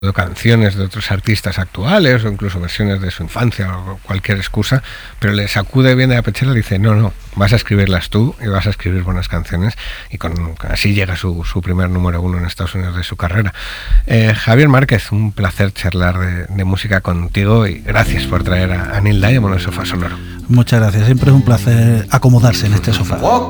canciones de otros artistas actuales o incluso versiones de su infancia o cualquier excusa, pero le sacude bien de la pechera y le dice no, vas a escribirlas tú y vas a escribir buenas canciones, y así llega su primer número 1 en Estados Unidos de su carrera. Javier Márquez, un placer charlar de música contigo y gracias por traer a Neil Diamond al Sofá Sonoro. Muchas gracias, siempre es un placer acomodarse en este sofá.